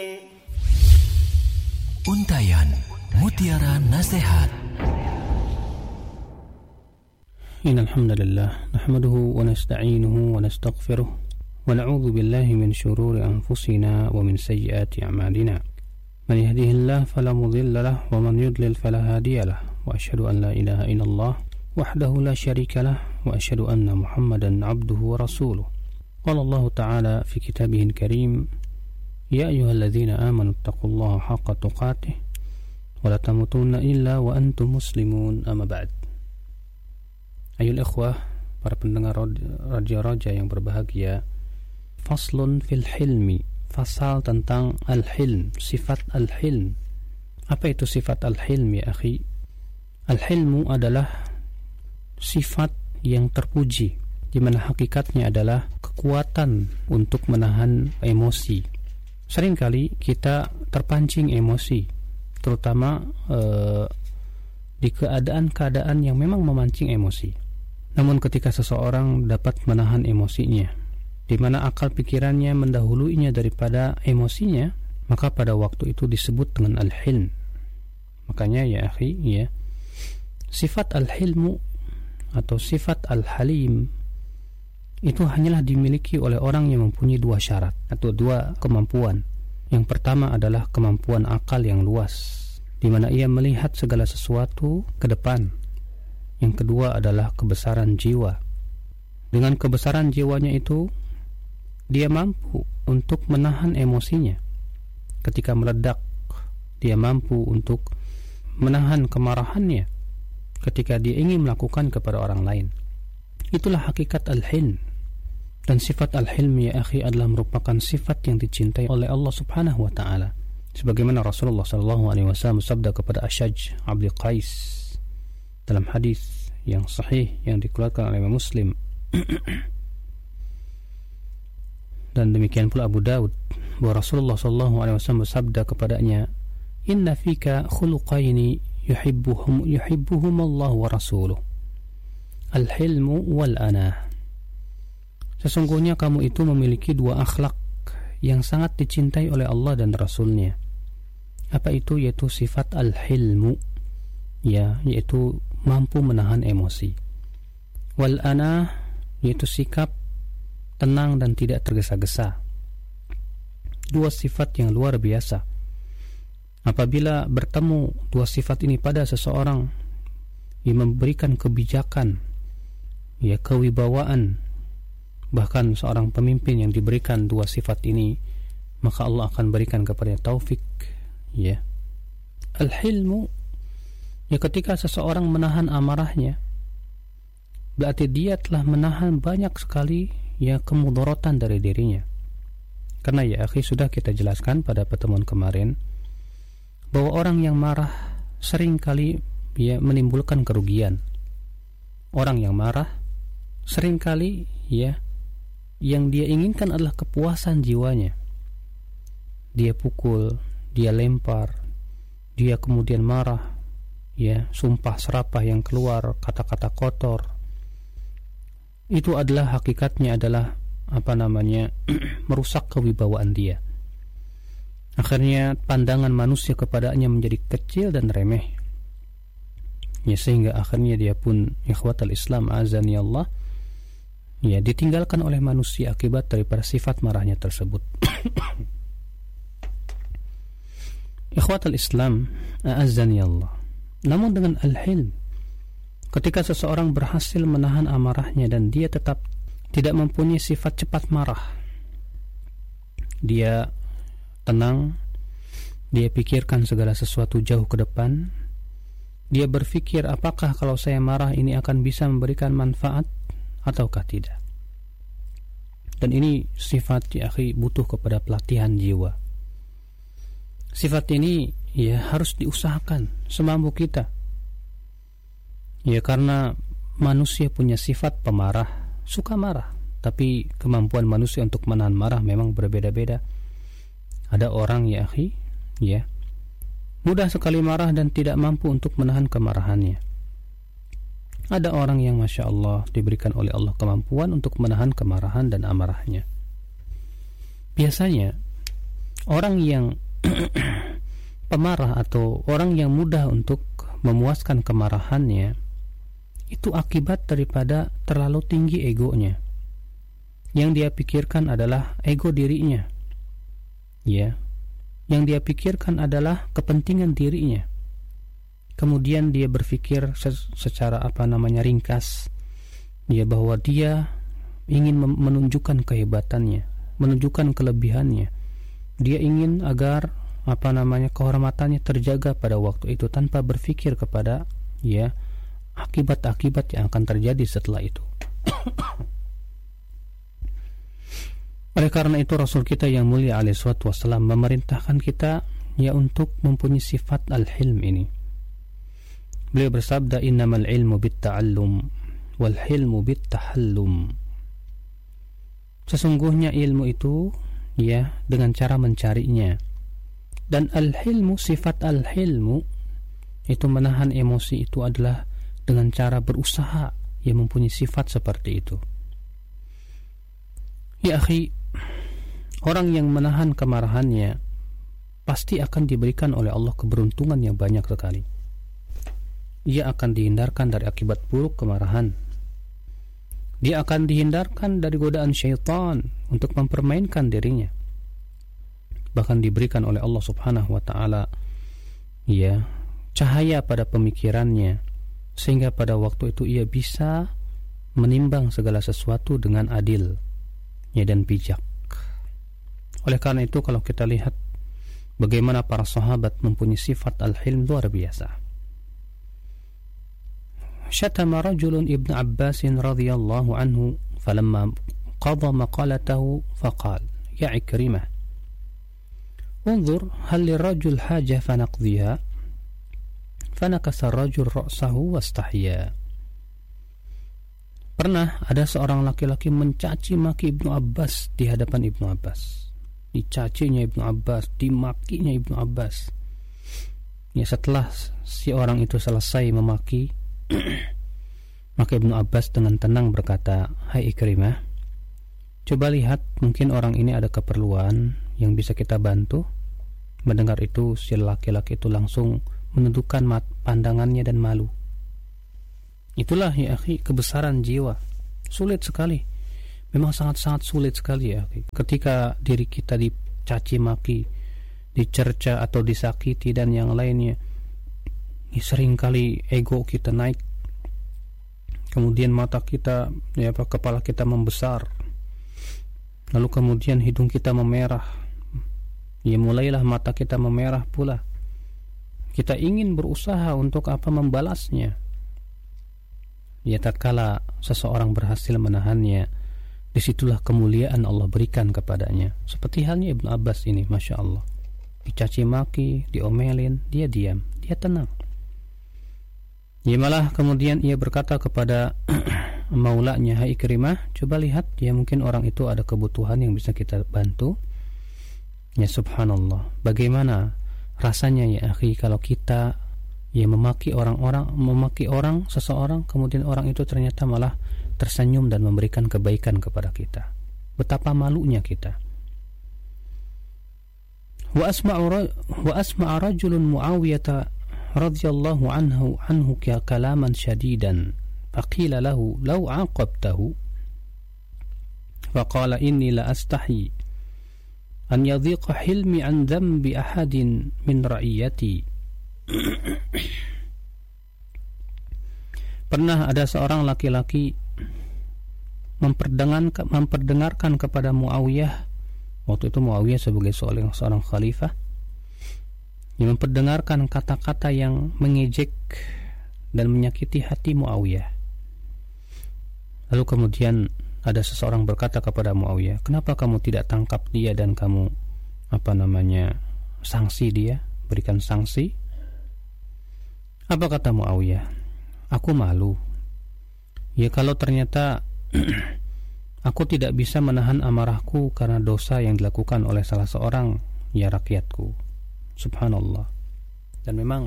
Untayan Mutiara Nasihat. Innal hamdalillah nahmaduhu wa nasta'inuhu wa nastaghfiruh wa na'udzu billahi min shururi anfusina wa min sayyiati a'malina. Man yahdihillahu fala mudilla lahu wa man yudlil fala hadiya lahu. Wa asyhadu an la ilaha illallah wahdahu la syarika lahu wa asyhadu anna Muhammadan 'abduhu wa rasuluh. Qala Allah ta'ala fi kitabihil karim, ya ayyuhalladzina amanu taqullaha haqqa tuqatih wa la tamutunna illa wa antum muslimun. Amma ba'd. Ayol ikhwah, para pendengar Radio Raja yang berbahagia, faslun fil hilmi, fasal tentang al-hilm, sifat al-hilm. Apa itu sifat al-hilm ya akhi? Al-hilmu adalah sifat yang terpuji, di mana hakikatnya adalah kekuatan untuk menahan emosi. Seringkali kita terpancing emosi, terutama di keadaan-keadaan yang memang memancing emosi. Namun ketika seseorang dapat menahan emosinya, di mana akal pikirannya mendahuluinya daripada emosinya, maka pada waktu itu disebut dengan al-hilm. Makanya ya akhi, ya, sifat al-hilmu atau sifat al-halim itu hanyalah dimiliki oleh orang yang mempunyai dua syarat atau dua kemampuan. Yang pertama adalah kemampuan akal yang luas, di mana ia melihat segala sesuatu ke depan. Yang kedua adalah kebesaran jiwa. Dengan kebesaran jiwanya itu, dia mampu untuk menahan emosinya. Ketika meledak, dia mampu untuk menahan kemarahannya ketika dia ingin melakukan kepada orang lain. Itulah hakikat al-hilm. Dan sifat al-hilm ya akhi adalah merupakan sifat yang dicintai oleh Allah Subhanahu wa taala. Sebagaimana Rasulullah sallallahu alaihi wasallam bersabda kepada Asyaj Abdul Qais dalam hadis yang sahih yang dikeluarkan oleh Imam Muslim. Dan demikian pula Abu Daud, bahwa Rasulullah sallallahu alaihi wasallam bersabda kepadanya, "Inna fika khuluqaini yuhibbuhum Allah wa rasuluh. Al-hilmu wal-anah." Sesungguhnya kamu itu memiliki dua akhlak yang sangat dicintai oleh Allah dan Rasulnya. Apa itu? Yaitu sifat al-hilmu, ya, yaitu mampu menahan emosi. Wal-anah, yaitu sikap tenang dan tidak tergesa-gesa. Dua sifat yang luar biasa. Apabila bertemu dua sifat ini pada seseorang, yang memberikan kebijakan, ya, kewibawaan, bahkan seorang pemimpin yang diberikan dua sifat ini, maka Allah akan berikan kepadanya taufik, ya. Al-hilmu, ya, ketika seseorang menahan amarahnya, berarti dia telah menahan banyak sekali, ya, kemudaratan dari dirinya. Karena ya akhi, sudah kita jelaskan pada pertemuan kemarin bahwa orang yang marah seringkali, ya, menimbulkan kerugian. Orang yang marah seringkali, ya, yang dia inginkan adalah kepuasan jiwanya. Dia pukul, dia lempar, dia kemudian marah, ya, sumpah serapah yang keluar, kata-kata kotor. Itu adalah hakikatnya adalah merusak kewibawaan dia. Akhirnya pandangan manusia kepadanya menjadi kecil dan remeh, ya, sehingga akhirnya dia pun, ikhwatal Islam azani Allah, ya, ditinggalkan oleh manusia akibat daripada sifat marahnya tersebut. Ikhwatal Islam azani Allah. Namun dengan al-hilm, ketika seseorang berhasil menahan amarahnya dan dia tetap tidak mempunyai sifat cepat marah, dia tenang, dia pikirkan segala sesuatu jauh ke depan, dia berpikir apakah kalau saya marah ini akan bisa memberikan manfaat ataukah tidak. Dan ini sifat ya akhi butuh kepada pelatihan jiwa. Sifat ini ya harus diusahakan semampu kita. Ya, karena manusia punya sifat pemarah, suka marah, tapi kemampuan manusia untuk menahan marah memang berbeda-beda. Ada orang ya akhi, ya, mudah sekali marah dan tidak mampu untuk menahan kemarahannya. Ada orang yang Masya Allah diberikan oleh Allah kemampuan untuk menahan kemarahan dan amarahnya. Biasanya orang yang pemarah atau orang yang mudah untuk memuaskan kemarahannya itu akibat daripada terlalu tinggi egonya. Yang dia pikirkan adalah ego dirinya, ya. Yang dia pikirkan adalah kepentingan dirinya. Kemudian dia berpikir secara ringkas, ya, bahwa dia ingin menunjukkan kehebatannya, menunjukkan kelebihannya. Dia ingin agar kehormatannya terjaga pada waktu itu tanpa berpikir kepada, ya, akibat-akibat yang akan terjadi setelah itu. Oleh karena itu Rasul kita yang mulia alaihi salatu wassalam memerintahkan kita, ya, untuk mempunyai sifat al-hilm ini. Beliau bersabda, innamal ilmu bit-ta'allum wal hilmu bit-tahallum. Sesungguhnya ilmu itu, ya, dengan cara mencarinya. Dan al-hilmu, sifat al-hilmu itu menahan emosi itu adalah dengan cara berusaha, yang mempunyai sifat seperti itu. Ya akhi, orang yang menahan kemarahannya pasti akan diberikan oleh Allah keberuntungan yang banyak sekali. Ia akan dihindarkan dari akibat buruk kemarahan. Dia akan dihindarkan dari godaan syaitan untuk mempermainkan dirinya. Bahkan diberikan oleh Allah Subhanahu wa taala, ya, cahaya pada pemikirannya, sehingga pada waktu itu ia bisa menimbang segala sesuatu dengan adil, ya, dan bijak. Oleh karena itu kalau kita lihat bagaimana para sahabat mempunyai sifat al-hilm luar biasa. Syatama rajulun Ibn Abbas radhiyallahu anhu falamma qada maqalatahu faqal ya Ikrimah unzur hal lirajul haja fanaqdhiha fanakasa rajul ra'sahu wastahya. Pernah ada seorang laki-laki mencaci maki Ibnu Abbas di hadapan Ibnu Abbas. Dicacinya Ibnu Abbas, dimakinya Ibnu Abbas. Ya, setelah si orang itu selesai memaki, maka Ibnu Abbas dengan tenang berkata, hai Ikrimah, coba lihat, mungkin orang ini ada keperluan yang bisa kita bantu. Mendengar itu si laki-laki itu langsung menundukkan pandangannya dan malu. Itulah, ya akhi, kebesaran jiwa. Sulit sekali, memang sangat-sangat sulit sekali, ya akhi, ketika diri kita dicaci maki, dicerca atau disakiti dan yang lainnya. Seringkali ego kita naik, kemudian mata kita, ya, kepala kita membesar, lalu kemudian hidung kita memerah, ya, mulailah mata kita memerah pula. Kita ingin berusaha untuk membalasnya. Ya, tatkala seseorang berhasil menahannya, disitulah kemuliaan Allah berikan kepadanya. Seperti halnya Ibnu Abbas ini, Masya Allah, dicaci maki, diomelin, dia diam, dia tenang. Ya, malah kemudian ia berkata kepada maulanya, hai Ikrimah, coba lihat, ya, mungkin orang itu ada kebutuhan yang bisa kita bantu. Ya, subhanallah, bagaimana rasanya, ya akhi, kalau kita, ya, memaki seseorang, kemudian orang itu ternyata malah tersenyum dan memberikan kebaikan kepada kita. Betapa malunya kita. Wa asma'a rajulun Muawiyah radhiyallahu anhu kalaman syadidan faqila lahu law aqabtahu faqala inni la astahi an yadhiqa hilmi an dhanbi ahadin min ra'iyati. Pernah ada seorang laki-laki memperdengarkan kepada Muawiyah, waktu itu Muawiyah sebagai seorang khalifah, yang memperdengarkan kata-kata yang mengejek dan menyakiti hati Muawiyah. Lalu kemudian ada seseorang berkata kepada Muawiyah, kenapa kamu tidak tangkap dia dan kamu sanksi dia, berikan sanksi? Apa kata Muawiyah? Aku malu. Ya, kalau ternyata aku tidak bisa menahan amarahku karena dosa yang dilakukan oleh salah seorang, ya, rakyatku. Subhanallah. Dan memang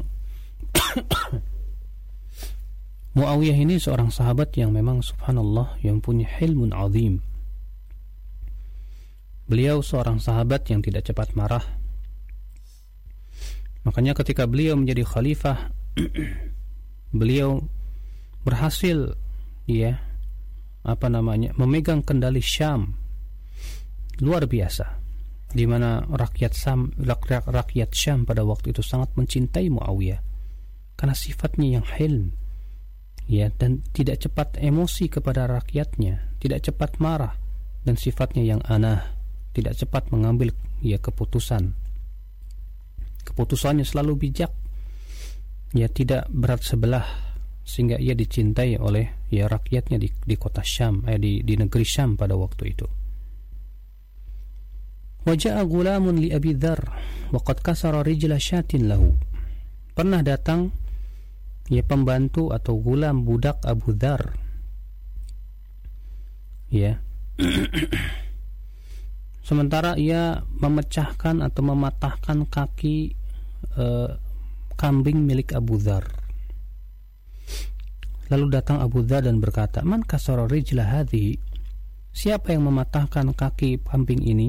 Muawiyah ini seorang sahabat yang memang subhanallah yang punya hilmun azim. Beliau seorang sahabat yang tidak cepat marah. Makanya ketika beliau menjadi khalifah, beliau berhasil memegang kendali Syam luar biasa, di mana rakyat Syam pada waktu itu sangat mencintai Muawiyah karena sifatnya yang hilm, dan tidak cepat emosi kepada rakyatnya, tidak cepat marah, dan sifatnya yang anah, tidak cepat mengambil keputusan. Keputusannya selalu bijak, tidak berat sebelah, sehingga ia dicintai oleh rakyatnya di kota Syam, di negeri Syam pada waktu itu. Waja'a gulamun li Abi Dzar wa qad kasara rijla syatin lahu. Pernah datang pembantu atau gulam budak Abu Dzar, sementara ia memecahkan atau mematahkan kaki kambing milik Abu Dzar. Lalu datang Abu Dzar dan berkata, "Man kasara rijla hadhihi?" Siapa yang mematahkan kaki kambing ini?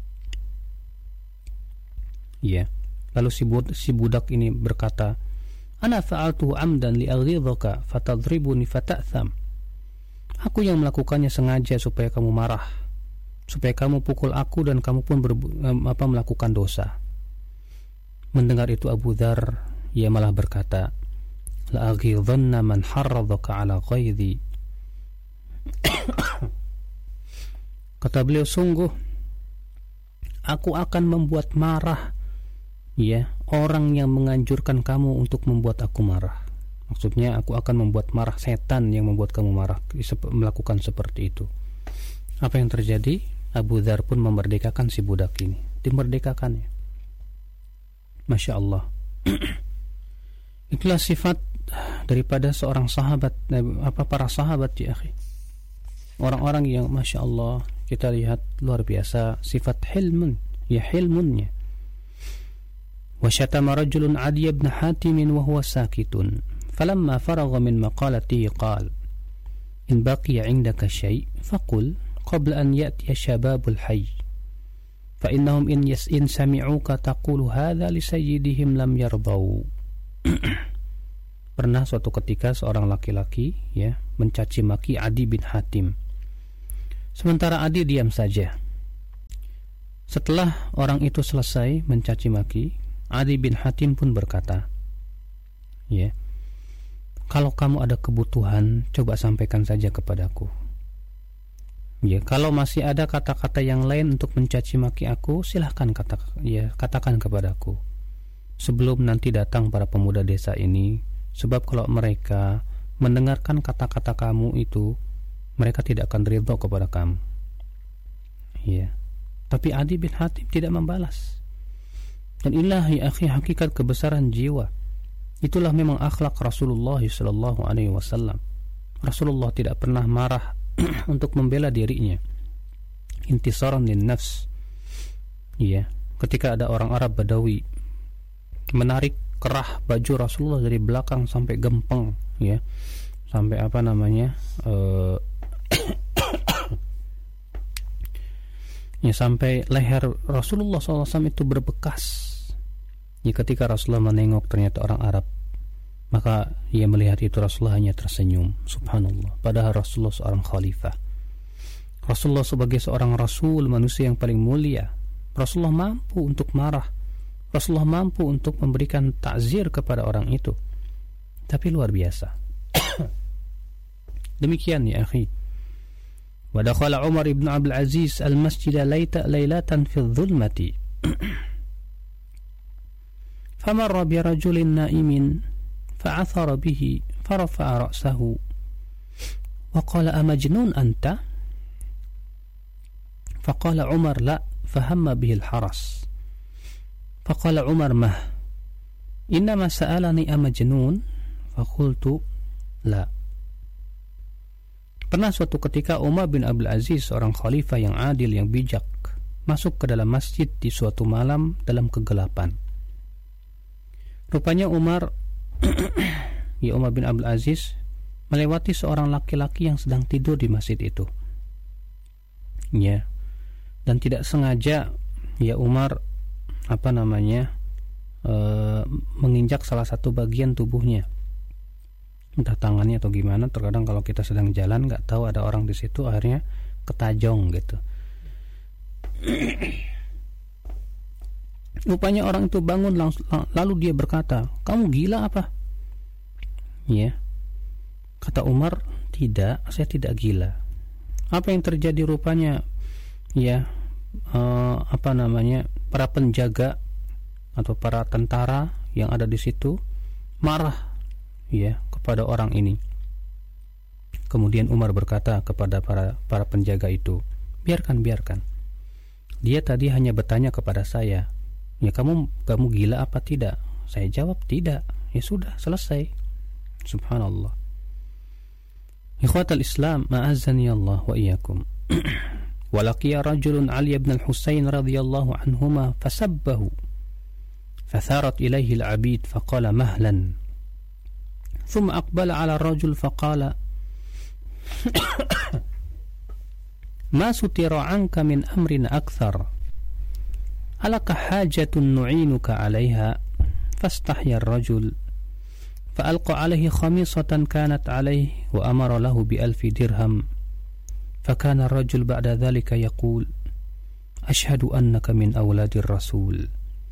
Lalu si budak ini berkata, "Ana fa'altuhu amdan li'aghidhaka fatadribuni fata'tham." Aku yang melakukannya sengaja supaya kamu marah, supaya kamu pukul aku dan kamu pun melakukan dosa. Mendengar itu Abu Dzar ia malah berkata, "La'aghidhanna man harradhaka 'ala ghaidhi." Kata beliau, sungguh aku akan membuat marah orang yang menganjurkan kamu untuk membuat aku marah. Maksudnya aku akan membuat marah setan yang membuat kamu marah, melakukan seperti itu. Apa yang terjadi? Abu Dzar pun memerdekakan si budak ini. Dimerdekakannya. Masya Allah. Itulah sifat daripada seorang sahabat, para sahabat ya akhi. Orang-orang yang Masya Allah, kita lihat luar biasa sifat hilmunnya. وشتم رجل عدي بن حاتم وهو ساكت فلما فرغ من مقالته قال إن بقي عندك شيء فقل قبل أن يأتي شباب الحي فإنهم إن سمعوك تقول هذا لسيدهم لم يرضوا. Pernah suatu ketika seorang laki-laki mencaci maki Adi bin Hatim, sementara Adi diam saja. Setelah orang itu selesai mencaci maki, Adi bin Hatim pun berkata, kalau kamu ada kebutuhan, coba sampaikan saja kepadaku. Kalau masih ada kata-kata yang lain untuk mencaci maki aku, silahkan katakan kepadaku. Sebelum nanti datang para pemuda desa ini, sebab kalau mereka mendengarkan kata-kata kamu itu, mereka tidak akan ridho kepada kamu. Tapi Adi bin Hatim tidak membalas. Dan inilah ya akhi hakikat kebesaran jiwa. Itulah memang akhlak Rasulullah sallallahu alaihi wasallam. Rasulullah tidak pernah marah untuk membela dirinya. Intisaran lin nafs. Ketika ada orang Arab Badawi menarik kerah baju Rasulullah dari belakang sampai gempeng, sampai sampai leher Rasulullah SAW itu berbekas. Ketika Rasulullah menengok ternyata orang Arab, maka ia melihat itu Rasulullah hanya tersenyum. Subhanallah. Padahal Rasulullah seorang khalifah. Rasulullah sebagai seorang Rasul, manusia yang paling mulia, Rasulullah mampu untuk marah. Rasulullah mampu untuk memberikan takzir kepada orang itu. Tapi luar biasa. Demikian ya akhi. Wa dakhala Umar ibn Abdul Aziz al-masjid laylatan fi adh-dhulmati. فمر برجل نائم فعثر به فرفع رأسه وقال أمجنون أنت؟ فقال عمر لا فهم به الحرس فقال عمر مه إنما سألني أمجنون فقلت لا. Pernah suatu ketika Umar bin Abdul Aziz, seorang khalifah yang adil, yang bijak, masuk ke dalam masjid di suatu malam dalam kegelapan. Rupanya Umar bin Abdul Aziz melewati seorang laki-laki yang sedang tidur di masjid itu. dan tidak sengaja ya Umar menginjak salah satu bagian tubuhnya, entah tangannya atau gimana. Terkadang kalau kita sedang jalan nggak tahu ada orang di situ, akhirnya ketajong gitu. Rupanya orang itu bangun lalu dia berkata, "Kamu gila apa?" Ya. Kata Umar, "Tidak, saya tidak gila." Apa yang terjadi rupanya ya para penjaga atau para tentara yang ada di situ marah ya kepada orang ini. Kemudian Umar berkata kepada para penjaga itu, biarkan. Dia tadi hanya bertanya kepada saya, ya kamu gila apa tidak? Saya jawab tidak. Ya sudah, selesai. Subhanallah. Ikhwatal Islam, ma'azzani Allah wa iyyakum. Walaqiya rajulun Ali ibn al-Husayn radhiyallahu anhuma fasabbahu. Fatharat ilayhi al-'abid faqala mahlan. Thumma aqbala 'ala ar-rajul faqala ma sutira 'anka min amrin akthar. Alaka hajatun nu'inuka 'alayha? Fastahya ar-rajul فألقى عليه خميصة كانت عليه وأمر له ب1000 درهم فكان الرجل بعد ذلك يقول أشهد أنك من أولاد الرسول.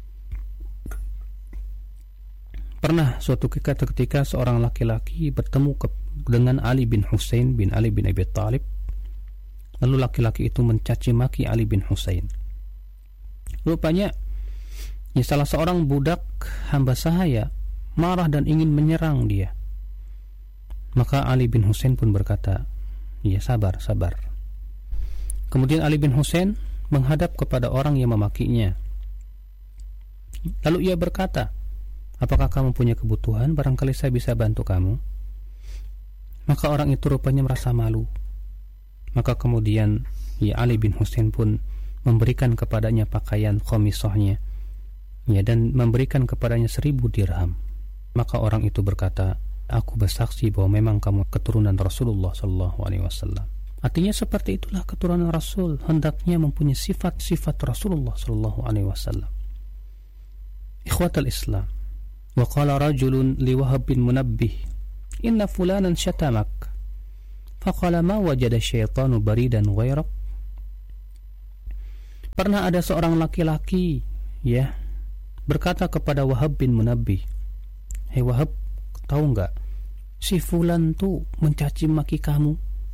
Pernah suatu ketika seorang laki-laki bertemu dengan Ali bin Husain bin Ali bin Abi Thalib, lalu laki-laki itu mencaci maki Ali bin Husain. Rupanya ya salah seorang budak hamba sahaya marah dan ingin menyerang dia. Maka Ali bin Husain pun berkata, ya sabar. Kemudian Ali bin Husain menghadap kepada orang yang memakinya. Lalu ia berkata, apakah kamu punya kebutuhan? Barangkali saya bisa bantu kamu. Maka orang itu rupanya merasa malu. Maka kemudian ya Ali bin Husain pun memberikan kepadanya pakaian khamisahnya ya, dan memberikan kepadanya 1000 dirham. Maka orang itu berkata, aku bersaksi bahwa memang kamu keturunan Rasulullah SAW. Artinya seperti itulah keturunan Rasul, hendaknya mempunyai sifat-sifat Rasulullah SAW. Ikhwatal Islam, wa qala rajulun li Wahab bin Munabbih, inna fulanan syatamak, faqala ma wajada syaitanu baridan ghairak. Pernah ada seorang laki-laki ya berkata kepada Wahab bin Munabbih, hei Wahab, tahu nggak si fulan tuh mencaci maki kamu?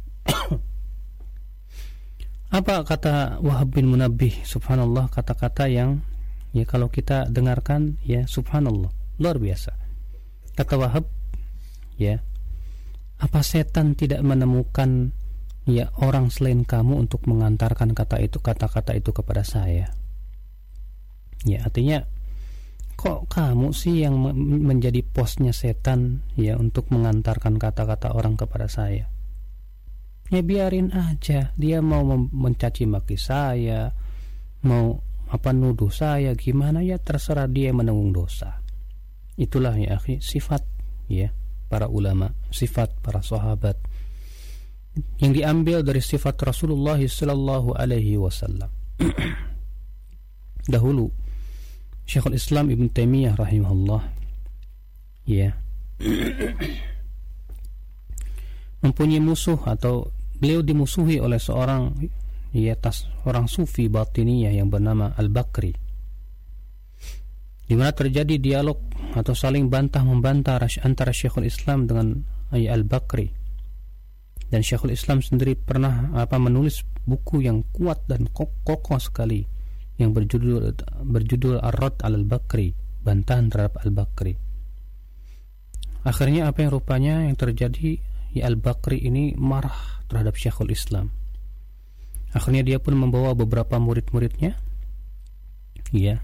Apa kata Wahab bin Munabbih? Subhanallah, kata-kata yang ya kalau kita dengarkan ya subhanallah, luar biasa. Kata Wahab, ya, apa setan tidak menemukan ya orang selain kamu untuk mengantarkan kata-kata itu kepada saya? Ya, artinya kok kamu sih yang menjadi posnya setan ya untuk mengantarkan kata-kata orang kepada saya? Ya biarin aja, dia mau mencaci maki saya, mau nuduh saya gimana, ya terserah dia menanggung dosa. Itulah ya akhi sifat ya para ulama, sifat para sahabat yang diambil dari sifat Rasulullah sallallahu alaihi wasallam. Dahulu Syekhul Islam Ibn Taimiyah rahimahullah ya mempunyai musuh, atau beliau dimusuhi oleh seorang sufi batiniyah yang bernama Al-Bakri, di mana terjadi dialog atau saling bantah-membantah antara Syekhul Islam dengan Al-Bakri. Dan Syekhul Islam sendiri pernah menulis buku yang kuat dan kokoh sekali yang berjudul Ar-Radd 'ala Al-Bakri, bantahan terhadap Al-Bakri. Akhirnya apa yang rupanya yang terjadi, ya Al-Bakri ini marah terhadap Syekhul Islam. Akhirnya dia pun membawa beberapa murid-muridnya ya,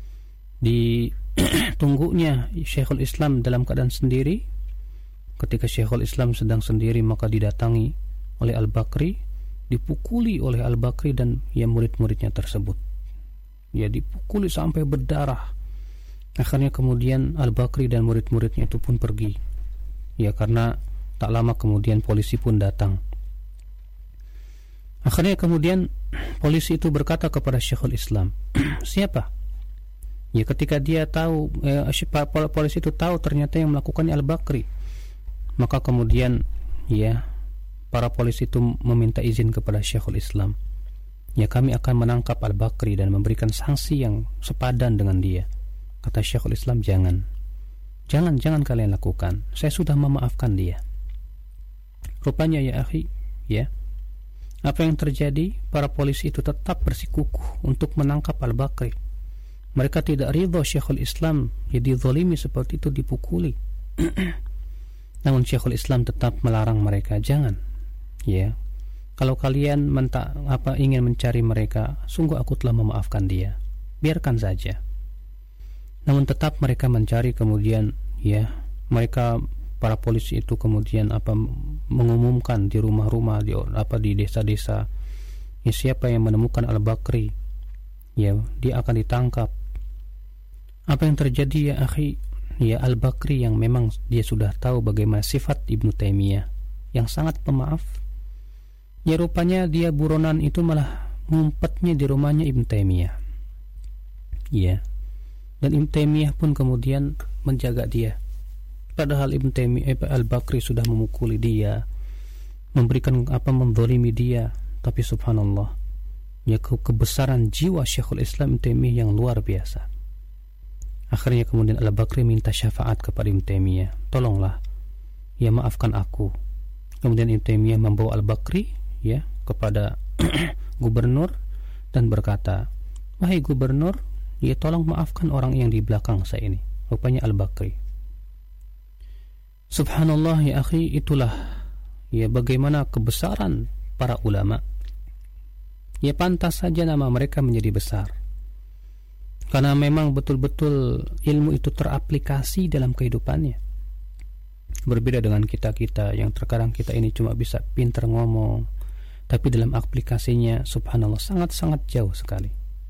ditunggunya Syekhul Islam dalam keadaan sendiri. Ketika Syekhul Islam sedang sendiri, maka didatangi oleh Al-Bakri, dipukuli oleh Al-Bakri dan ya murid-muridnya tersebut. Ya dipukuli sampai berdarah. Akhirnya kemudian Al-Bakri dan murid-muridnya itu pun pergi. Ya karena tak lama kemudian polisi pun datang. Akhirnya kemudian polisi itu berkata kepada Syekhul Islam, siapa? Ya, ketika dia tahu, polisi itu tahu ternyata yang melakukannya Al-Bakri, maka kemudian ya para polisi itu meminta izin kepada Syekhul Islam. Ya, kami akan menangkap Al-Bakri dan memberikan sanksi yang sepadan dengan dia. Kata Syekhul Islam, jangan kalian lakukan. Saya sudah memaafkan dia. Rupanya ya akhi, ya, apa yang terjadi? Para polisi itu tetap bersikukuh untuk menangkap Al-Bakri. Mereka tidak ridha Syekhul Islam jadi zalimi seperti itu, dipukuli. Namun Syekhul Islam tetap melarang mereka, jangan. Ya, kalau kalian ingin mencari mereka, sungguh aku telah memaafkan dia. Biarkan saja. Namun tetap mereka mencari, kemudian ya mereka para polisi itu kemudian mengumumkan di rumah-rumah, di desa-desa, ya, siapa yang menemukan Al-Bakri, ya dia akan ditangkap. Apa yang terjadi ya akhi? Ya, Al-Bakri yang memang dia sudah tahu bagaimana sifat Ibnu Taimiyah yang sangat pemaaf, ya rupanya dia buronan itu malah ngumpetnya di rumahnya Ibnu Taimiyah. Ya. Dan Ibnu Taimiyah pun kemudian menjaga dia. Padahal Ibnu Taimiyah Al-Bakri sudah memukuli dia, memberikan menzalimi dia, tapi subhanallah, ya kebesaran jiwa Syekhul Islam Ibnu Taimiyah yang luar biasa. Akhirnya kemudian Al-Bakri minta syafaat kepada Ibnu Taimiyah, tolonglah, ya maafkan aku. Kemudian Ibnu Taimiyah membawa Al-Bakri ya kepada gubernur dan berkata, wahai gubernur, ya tolong maafkan orang yang di belakang saya ini. Rupanya Al-Bakri. Subhanallah ya akhi, itulah ya bagaimana kebesaran para ulama. Ya pantas saja nama mereka menjadi besar, karena memang betul-betul ilmu itu teraplikasi dalam kehidupannya. Berbeda dengan kita yang terkadang kita ini cuma bisa pintar ngomong, tapi dalam aplikasinya subhanallah sangat-sangat jauh sekali.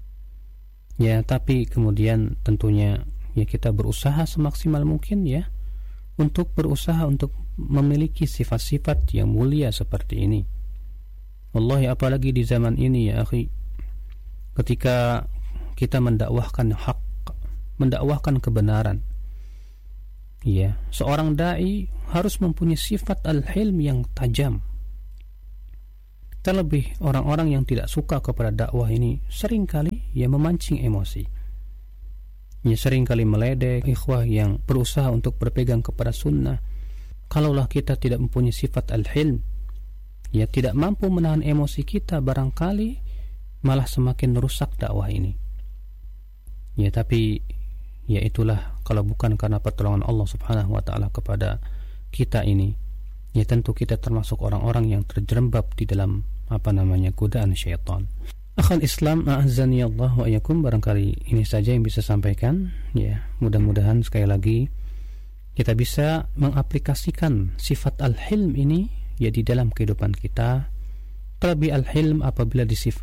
Ya, tapi kemudian tentunya ya kita berusaha semaksimal mungkin ya untuk berusaha untuk memiliki sifat-sifat yang mulia seperti ini. Wallahi, apalagi di zaman ini ya akhi, ketika kita mendakwahkan hak, mendakwahkan kebenaran, ya, seorang dai harus mempunyai sifat al-hilm yang tajam. Terlebih orang-orang yang tidak suka kepada dakwah ini seringkali ya memancing emosi, ya seringkali meledek ikhwah yang berusaha untuk berpegang kepada sunnah. Kalaulah kita tidak mempunyai sifat al-hilm, ya tidak mampu menahan emosi kita, barangkali malah semakin merusak dakwah ini. Ya, tapi ya itulah, kalau bukan karena pertolongan Allah Subhanahu wa taala kepada kita ini, ya tentu kita termasuk orang-orang yang terjerembab di dalam godaan syaitan. Akhal Islam, a'azzani Allah wa iyyakum, barangkali ini saja yang bisa sampaikan. Ya, mudah-mudahan sekali lagi kita bisa mengaplikasikan sifat al-hilm ini ya di dalam kehidupan kita. Terlebih al-hilm apabila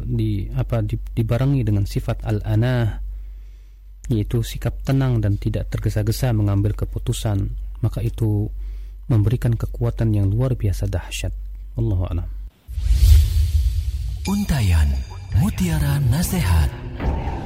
dibarengi dengan sifat al-anah, yaitu sikap tenang dan tidak tergesa-gesa mengambil keputusan, maka itu memberikan kekuatan yang luar biasa dahsyat. Wallahu a'lam. Untayan Mutiara Nasihat.